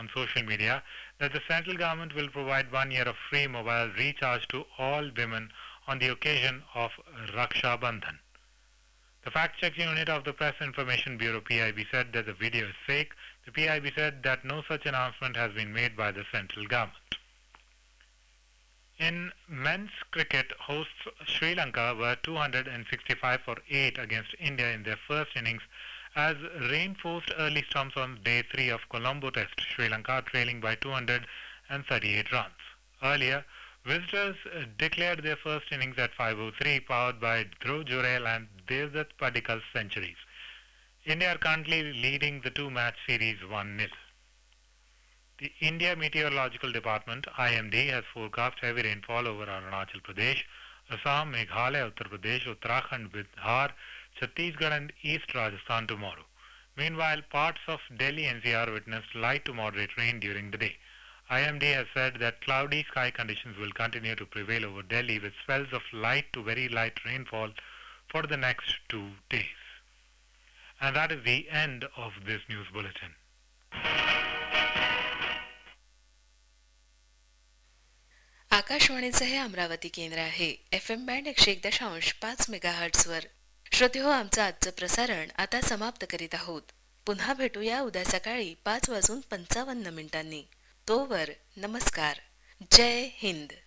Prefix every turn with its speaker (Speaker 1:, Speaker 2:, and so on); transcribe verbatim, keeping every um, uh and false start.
Speaker 1: on social media that the central government will provide one year of free mobile recharge to all women on the occasion of Raksha Bandhan. The fact-checking unit of the Press Information Bureau P I B said that the video is fake. The P I B said that no such announcement has been made by the central government. In men's cricket, hosts Sri Lanka were two hundred sixty-five for eight against India in their first innings as rain forced early storms on day three of Colombo Test, Sri Lanka trailing by two hundred thirty-eight runs. Earlier, visitors declared their first innings at five oh three, powered by Dhruv Jurel and Devdutt Paddikal's centuries. India are currently leading the two-match series one nil. The India Meteorological Department, I M D, has forecast heavy rainfall over Arunachal Pradesh, Assam, Meghalaya, Uttar Pradesh, Uttarakhand, Bihar, Chhattisgarh and East Rajasthan tomorrow. Meanwhile, parts of Delhi N C R witnessed light to moderate rain during the day. I M D has said that cloudy sky conditions will continue to prevail over Delhi with spells of light to very light rainfall for the next two days. And that is the end of this news bulletin.
Speaker 2: आकाशवाणीचं हे अमरावती केंद्र आहे. F M band एकशे एक दशांश पाच मेगाहर्ट्झवर. श्रोते हो, आमचं आजचं प्रसारण आता समाप्त करीत आहोत. पुन्हा भेटूया उद्या सकाळी पाच वाजून पंचावन्न मिनिटांनी. तोवर नमस्कार. जय हिंद.